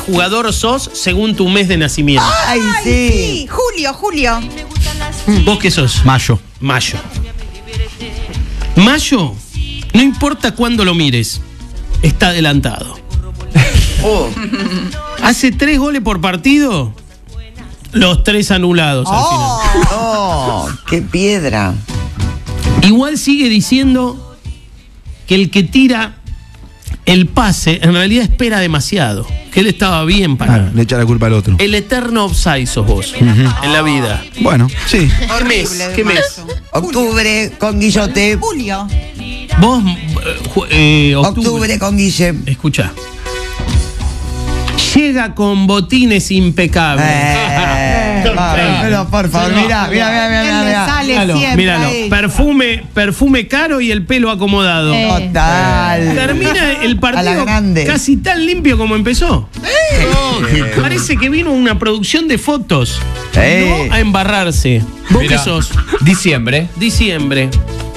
jugador sos según tu mes de nacimiento. ¡Ay, sí! Julio. ¿Vos qué sos? Mayo. Mayo, no importa cuándo lo mires, está adelantado. Hace 3 goles por partido, los 3 anulados al final. ¡Oh, qué piedra! Igual sigue diciendo que el que tira el pase en realidad espera demasiado, que él estaba bien para. Le echa la culpa al otro. El eterno offside sos vos en la vida. Bueno, sí. ¿Qué mes? Octubre con Guillote. Julio. Vos, Octubre con Guille. Escuchá. Llega con botines impecables. Pero por favor, mirá. Míralo. Perfume caro y el pelo acomodado. Total. Termina el A la partido grande. casi tan limpio como empezó. Parece que vino una producción de fotos. No a embarrarse. ¿Vos Mirá. qué sos? Diciembre. Diciembre.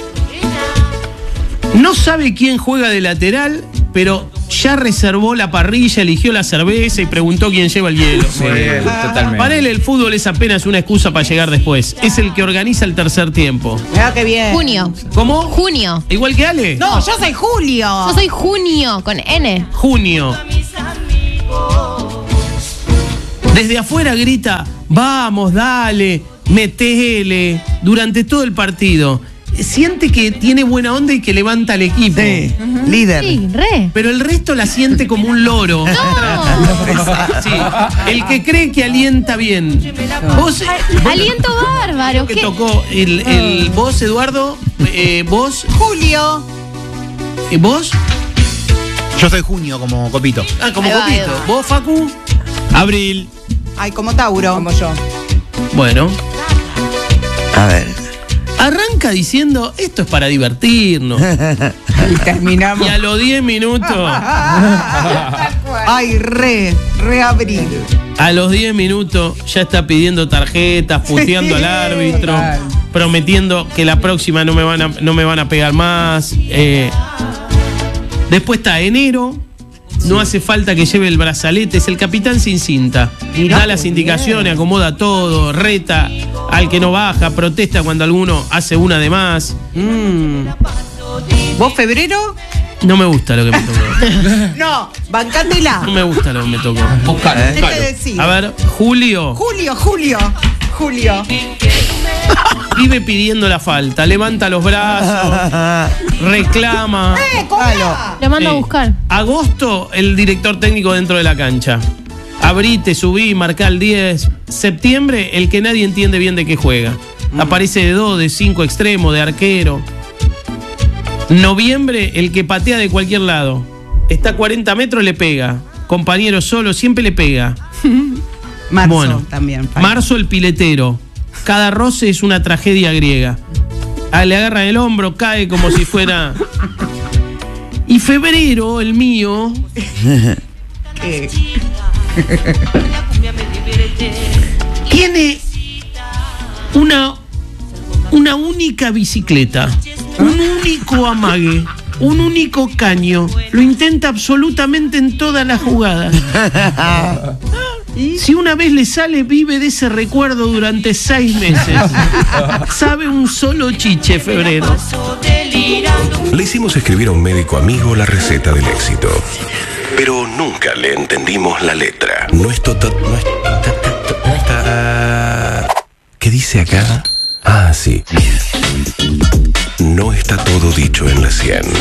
No sabe quién juega de lateral, pero ya reservó la parrilla, eligió la cerveza y preguntó quién lleva el hielo. Sí, totalmente. Para él el fútbol es apenas una excusa para llegar después. Es el que organiza el tercer tiempo. Mirá qué bien. Junio. ¿Cómo? Junio. ¿Igual que Ale? No, yo soy Julio. Yo soy junio, con N. Junio. Desde afuera grita, vamos, dale, metele, durante todo el partido. Siente que tiene buena onda y que levanta al equipo. Sí, líder. Sí, re. Pero el resto la siente como un loro. Sí, el que cree que alienta bien. Vos, Aliento bárbaro. que ¿Qué? tocó vos, Eduardo, vos, Julio. vos, Yo soy junio como Copito. como Ahí va, Copito. Edu. Vos, Facu. Abril. Ay, como Tauro. Como yo. Bueno, A ver. arranca diciendo, esto es para divertirnos. Y terminamos. Y a los 10 minutos, Ay, re abril. a los 10 minutos ya está pidiendo tarjetas, puteando al árbitro, Total. prometiendo que la próxima no me van a pegar más. Después está enero. No hace falta que lleve el brazalete, es el capitán sin cinta. Da las indicaciones, acomoda todo, reta al que no baja, protesta cuando alguno hace una de más. ¿Vos, febrero? No me gusta lo que me tocó. No, bancátela. No me gusta lo que me tocó. Buscalo, ¿Qué te buscalo. decís? A ver, Julio Julio. vive pidiendo la falta, levanta los brazos, reclama. Cobrá. Lo mando a buscar. Agosto, el director técnico dentro de la cancha. Abrite, subí, marcá el 10. Septiembre, el que nadie entiende bien de qué juega. Aparece de 2, de 5 extremo, de arquero. Noviembre, el que patea de cualquier lado. Está a 40 metros, le pega. Compañero solo, siempre le pega. Marzo Bueno, también. Marzo, el piletero. Cada roce es una tragedia griega. Le agarran el hombro, cae como si fuera. Y febrero, el mío, ¿Qué? tiene una única bicicleta, un único amague, un único caño. Lo intenta absolutamente en todas las jugadas. Si una vez le sale, vive de ese recuerdo durante 6 meses. Sabe un solo chiche, febrero. Le hicimos escribir a un médico amigo la receta del éxito, pero nunca le entendimos la letra. ¿Qué dice acá? Ah, sí. No está todo dicho en la 100.